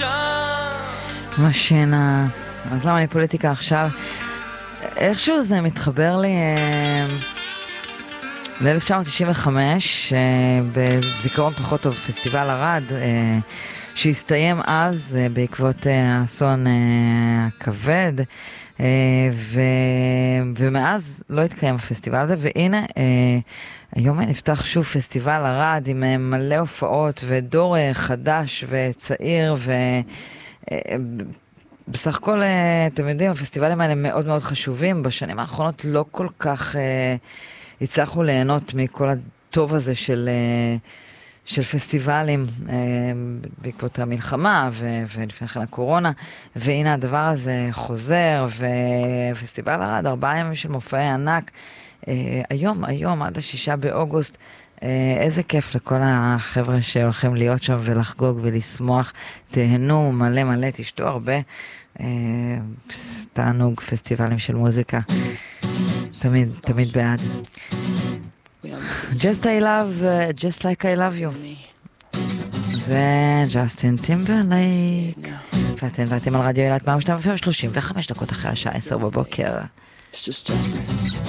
משינה. אז למה אני פוליטיקה עכשיו? איכשהו זה מתחבר לי ל-1995 בזיכרון פחות טוב, פסטיבל ערד שהסתיים אז בעקבות האסון הכבד, ומאז לא התקיים הפסטיבל הזה, והנה היום נפתח שוב פסטיבל ערד עם מלא הופעות ודור חדש וצעיר, בסך הכל, אתם יודעים, הפסטיבלים האלה מאוד מאוד חשובים. בשנים האחרונות לא כל כך הצלחנו ליהנות מכל הטוב הזה של פסטיבלים בעקבות המלחמה ולפני כן הקורונה, והנה הדבר הזה חוזר, ופסטיבל ערד, 4 ימים של מופעי ענק, היום עד 6 באוגוסט, איזה כיף לכל החבר'ה שהולכים להיות שם ולחגוג ולשמוח, תהנו מלא מלא, תשתו הרבה, תענוג, פסטיבלים של מוזיקה, תמיד בעד. Just like I love you. זה ג'סטין טימברלייק. ואתם על רדיו אילת 102.35 אחרי השעה 10 בבוקר. It's just Justin.